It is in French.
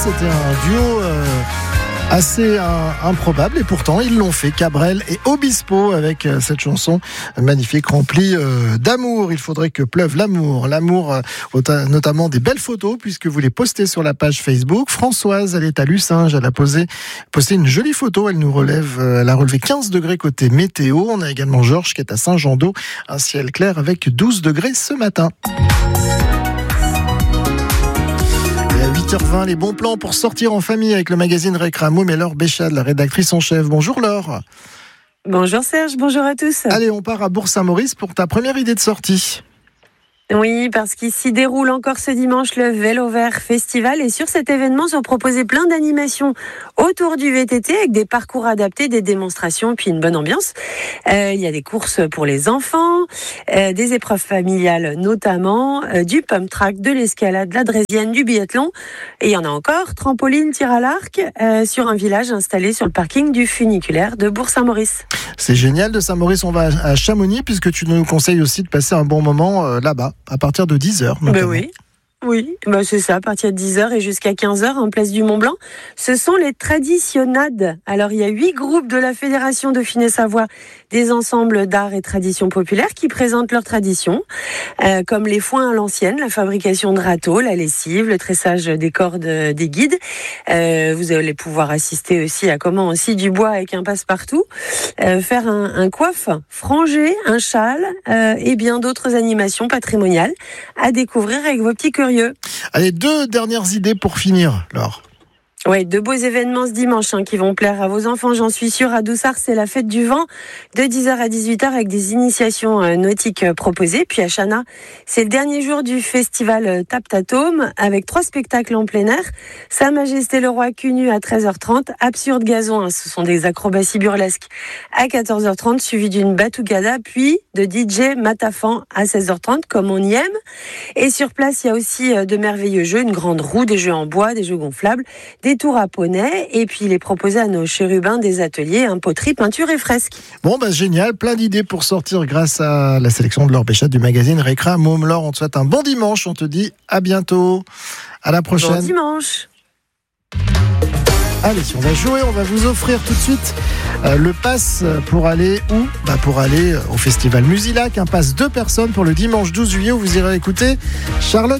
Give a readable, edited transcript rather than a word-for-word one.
C'était un duo assez improbable et pourtant ils l'ont fait. Cabrel et Obispo avec cette chanson magnifique remplie d'amour. Il faudrait que pleuve l'amour. L'amour, notamment des belles photos puisque vous les postez sur la page Facebook. Françoise, elle est à Lucinge. Elle a posté une jolie photo. Elle a relevé 15 degrés côté météo. On a également Georges qui est à Saint-Jean-d'Eau. Un ciel clair avec 12 degrés ce matin. À 8h20, les bons plans pour sortir en famille avec le magazine Récréa Môme et Laure Béchade, la rédactrice en chef. Bonjour Laure. Bonjour Serge, bonjour à tous. Allez, on part à Bourg-Saint-Maurice pour ta première idée de sortie. Oui, parce qu'ici déroule encore ce dimanche le Vélo Vert Festival et sur cet événement sont proposées plein d'animations autour du VTT avec des parcours adaptés, des démonstrations puis une bonne ambiance. Il y a des courses pour les enfants, des épreuves familiales notamment, du pump track, de l'escalade, de la draisienne, du biathlon et il y en a encore, trampoline, tir à l'arc sur un village installé sur le parking du funiculaire de Bourg-Saint-Maurice. C'est génial, de Saint-Maurice on va à Chamonix puisque tu nous conseilles aussi de passer un bon moment là-bas. À partir de 10h. Oui, c'est ça, à partir de 10h et jusqu'à 15h en place du Mont-Blanc. Ce sont les traditionnades. Alors, il y a 8 groupes de la Fédération Dauphiné-Savoie, des ensembles d'art et traditions populaires qui présentent leurs traditions, comme les foins à l'ancienne, la fabrication de râteaux, la lessive, le tressage des cordes des guides. Vous allez pouvoir assister aussi à comment aussi du bois avec un passe-partout, faire un coiffe, franger un châle et bien d'autres animations patrimoniales à découvrir avec vos petits curieux. Allez, 2 dernières idées pour finir, Laure. Oui, 2 beaux événements ce dimanche qui vont plaire à vos enfants, j'en suis sûre. À Doussard, c'est la fête du vent de 10h à 18h avec des initiations nautiques proposées. Puis à Chana, c'est le dernier jour du festival Taptatome avec 3 spectacles en plein air. Sa Majesté le Roi cul-nu à 13h30, Absurde Gazon, ce sont des acrobaties burlesques à 14h30, suivi d'une batougada, puis de DJ Matafan à 16h30, comme on y aime. Et sur place, il y a aussi de merveilleux jeux, une grande roue, des jeux en bois, des jeux gonflables, des tours à poney, et puis il est proposé à nos chérubins des ateliers, poterie, peinture et fresque. Bon, génial, plein d'idées pour sortir grâce à la sélection de Laure Béchade du magazine Récréa Môme. Laure, on te souhaite un bon dimanche, on te dit à bientôt, à la prochaine. Bon dimanche. Allez, si on va jouer, on va vous offrir tout de suite le pass pour aller où ? Pour aller au festival Musilac, un pass 2 personnes pour le dimanche 12 juillet où vous irez écouter Charlotte